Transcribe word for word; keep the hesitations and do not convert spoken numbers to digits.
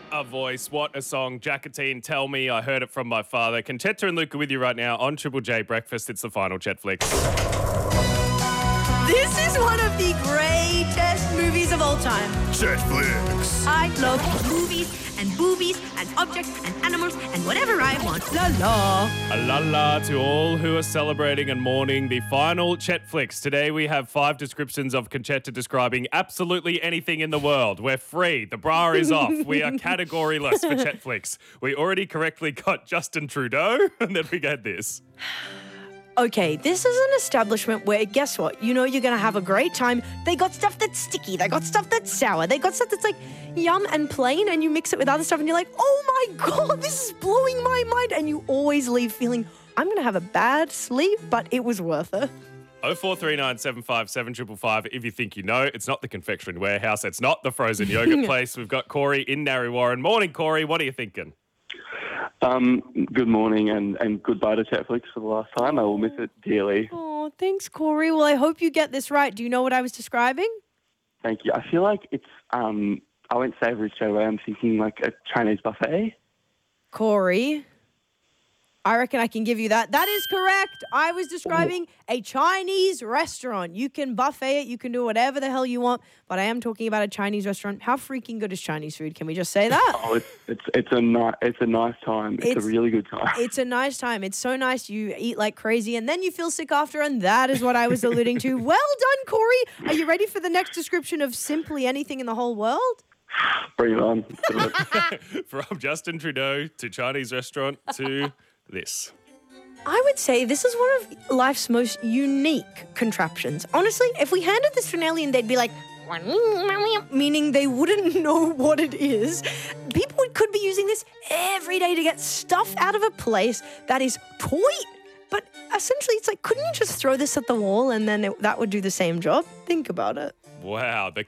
a voice. What a song. Jackatine, tell me. I heard it from my father. Conchetta and Luca with you right now on Triple J Breakfast. It's the final Chetflix. This is one of the greatest movies of all time. Chetflix. I love movies and boobies and objects and animals and whatever I want. La la. A la la to all who are celebrating and mourning the final Chetflix. Today we have five descriptions of Conchetta describing absolutely anything in the world. We're free. The bra is off. We are categoryless for Chetflix. We already correctly got Justin Trudeau, and then we get this. Okay, this is an establishment where, guess what? You know you're going to have a great time. They got stuff that's sticky. They got stuff that's sour. They got stuff that's like yum and plain, and you mix it with other stuff, and you're like, oh my God, this is blowing my mind. And you always leave feeling, I'm going to have a bad sleep, but it was worth it. oh four three nine seven five seven five five if you think you know. It's not the confectionery warehouse. It's not the frozen yogurt place. We've got Corey in Narre Warren. Morning, Corey. What are you thinking? Um, good morning and, and goodbye to Chetflix for the last time. I will miss it dearly. Oh, thanks, Corey. Well, I hope you get this right. Do you know what I was describing? Thank you. I feel like it's, um, I went savoury straight away. I'm thinking like a Chinese buffet. Corey, I reckon I can give you that. That is correct. I was describing a Chinese restaurant. You can buffet it. You can do whatever the hell you want. But I am talking about a Chinese restaurant. How freaking good is Chinese food? Can we just say that? Oh, it's it's it's a ni- it's a nice time. It's, It's- a really good time. It's a nice time. It's so nice. You eat like crazy and then you feel sick after. And that is what I was alluding to. Well done, Corey. Are you ready for the next description of simply anything in the whole world? Bring it on. From Justin Trudeau to Chinese restaurant to this. I would say this is one of life's most unique contraptions. Honestly, if we handed this to an alien, they'd be like, meaning they wouldn't know what it is. People could be using this every day to get stuff out of a place that is toy. But essentially, it's like, couldn't you just throw this at the wall and then it, that would do the same job? Think about it. Wow, the